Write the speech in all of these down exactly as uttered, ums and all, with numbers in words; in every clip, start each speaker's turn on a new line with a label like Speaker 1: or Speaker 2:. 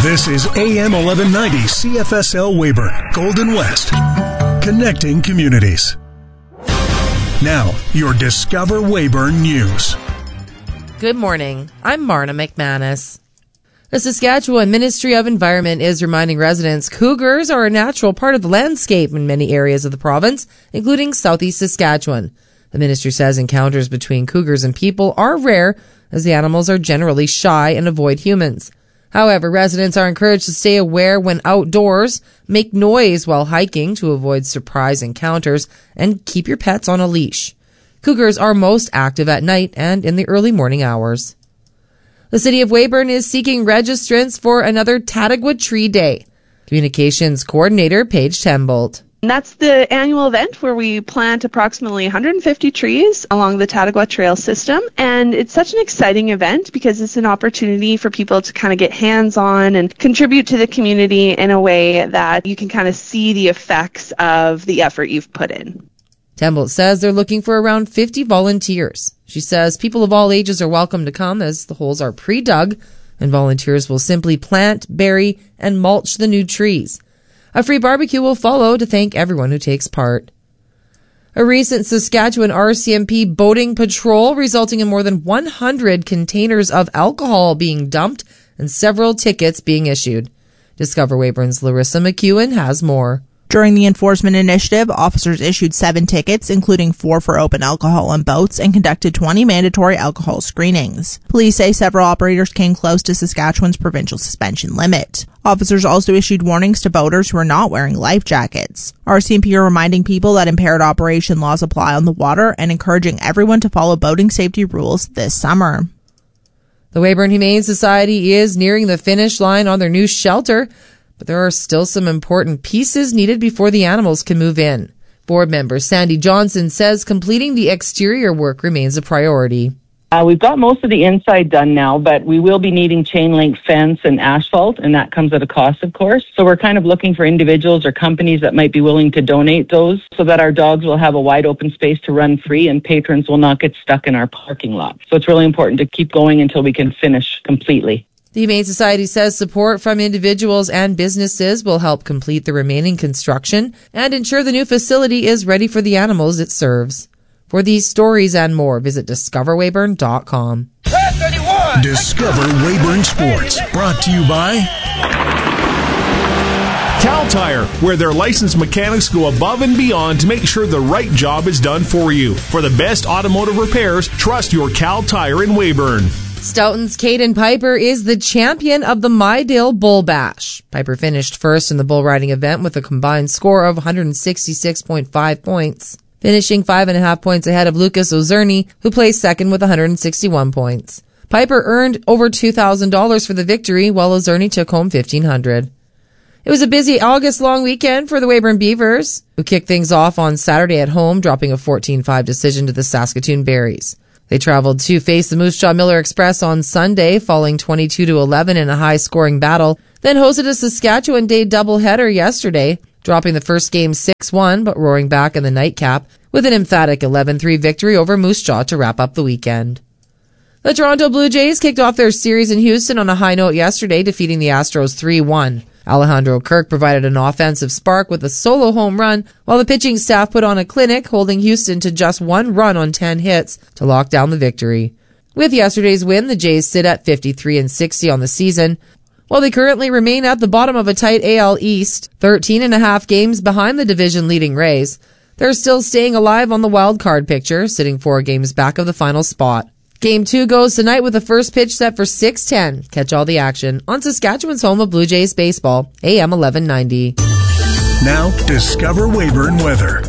Speaker 1: This is A M eleven ninety C F S L Weyburn, Golden West, connecting communities. Now, your Discover Weyburn News.
Speaker 2: Good morning. I'm Marna McManus. The Saskatchewan Ministry of Environment is reminding residents cougars are a natural part of the landscape in many areas of the province, including southeast Saskatchewan. The ministry says encounters between cougars and people are rare, as the animals are generally shy and avoid humans. However, residents are encouraged to stay aware when outdoors, make noise while hiking to avoid surprise encounters, and keep your pets on a leash. Cougars are most active at night and in the early morning hours. The City of Weyburn is seeking registrants for another Tadagwa Tree Day. Communications Coordinator Paige Tembolt.
Speaker 3: And that's the annual event where we plant approximately one hundred fifty trees along the Tadagwa Trail system. And it's such an exciting event because it's an opportunity for people to kind of get hands-on and contribute to the community in a way that you can kind of see the effects of the effort you've put in.
Speaker 2: Tembolt says they're looking for around fifty volunteers. She says people of all ages are welcome to come as the holes are pre-dug, and volunteers will simply plant, bury, and mulch the new trees. A free barbecue will follow to thank everyone who takes part. A recent Saskatchewan R C M P boating patrol resulting in more than one hundred containers of alcohol being dumped and several tickets being issued. Discover Weyburn's Larissa McEwen has more.
Speaker 4: During the enforcement initiative, officers issued seven tickets, including four for open alcohol on boats, and conducted twenty mandatory alcohol screenings. Police say several operators came close to Saskatchewan's provincial suspension limit. Officers also issued warnings to boaters who are not wearing life jackets. R C M P are reminding people that impaired operation laws apply on the water and encouraging everyone to follow boating safety rules this summer.
Speaker 2: The Weyburn Humane Society is nearing the finish line on their new shelter, but there are still some important pieces needed before the animals can move in. Board member Sandy Johnson says completing the exterior work remains a priority.
Speaker 5: Uh, we've got most of the inside done now, but we will be needing chain link fence and asphalt, and that comes at a cost, of course. So we're kind of looking for individuals or companies that might be willing to donate those so that our dogs will have a wide open space to run free and patrons will not get stuck in our parking lot. So it's really important to keep going until we can finish completely.
Speaker 2: The Humane Society says support from individuals and businesses will help complete the remaining construction and ensure the new facility is ready for the animals it serves. For these stories and more, visit discover weyburn dot com.
Speaker 1: Discover Weyburn Sports, brought to you by
Speaker 6: Cal Tire, where their licensed mechanics go above and beyond to make sure the right job is done for you. For the best automotive repairs, trust your Cal Tire in Weyburn.
Speaker 2: Stoughton's Caden Piper is the champion of the Mydale Bull Bash. Piper finished first in the bull riding event with a combined score of one hundred sixty-six point five points, finishing five and a half points ahead of Lucas Ozerny, who placed second with one hundred sixty-one points. Piper earned over two thousand dollars for the victory, while Ozerny took home fifteen hundred dollars. It was a busy August-long weekend for the Weyburn Beavers, who kicked things off on Saturday at home, dropping a fourteen five decision to the Saskatoon Berries. They traveled to face the Moose Jaw Miller Express on Sunday, falling twenty-two to eleven in a high-scoring battle, then hosted a Saskatchewan Day doubleheader yesterday, dropping the first game six one, but roaring back in the nightcap with an emphatic eleven three victory over Moose Jaw to wrap up the weekend. The Toronto Blue Jays kicked off their series in Houston on a high note yesterday, defeating the Astros three one. Alejandro Kirk provided an offensive spark with a solo home run, while the pitching staff put on a clinic, holding Houston to just one run on ten hits to lock down the victory. With yesterday's win, the Jays sit at fifty-three and sixty on the season, while they currently remain at the bottom of a tight A L East, thirteen and a half games behind the division-leading Rays. They're still staying alive on the wild card picture, sitting four games back of the final spot. Game two goes tonight with the first pitch set for six ten. Catch all the action on Saskatchewan's home of Blue Jays baseball, A M eleven ninety.
Speaker 1: Now, Discover Weyburn weather.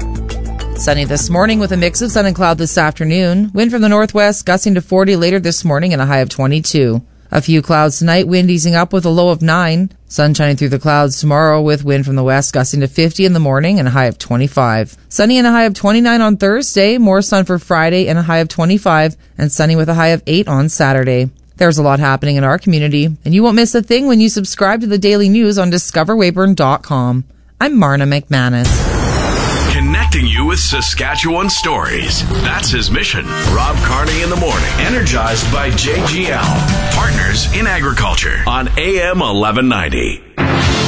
Speaker 2: Sunny this morning with a mix of sun and cloud this afternoon. Wind from the northwest gusting to forty later this morning and a high of twenty-two. A few clouds tonight, wind easing up with a low of nine. Sun shining through the clouds tomorrow with wind from the west gusting to fifty in the morning and a high of twenty-five. Sunny and a high of twenty-nine on Thursday, more sun for Friday and a high of twenty-five, and sunny with a high of eight on Saturday. There's a lot happening in our community, and you won't miss a thing when you subscribe to the daily news on discover weyburn dot com. I'm Marna McManus.
Speaker 1: Connecting you
Speaker 7: with Saskatchewan stories. That's his mission. Rob Carney in the morning. Energized by J G L. Partners in Agriculture on A M eleven ninety.